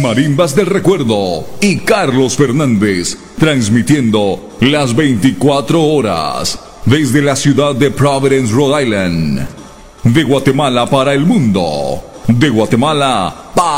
Marimbas del Recuerdo y Carlos Fernández, transmitiendo las 24 horas desde la ciudad de Providence, Rhode Island, de Guatemala para el mundo, de Guatemala para